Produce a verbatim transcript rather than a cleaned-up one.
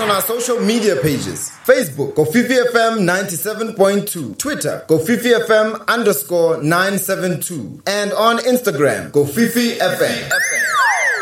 on our social media pages. Facebook, Kofifi F M ninety-seven point two. Twitter, Kofifi F M underscore nine seven two. And on Instagram, Kofifi F M.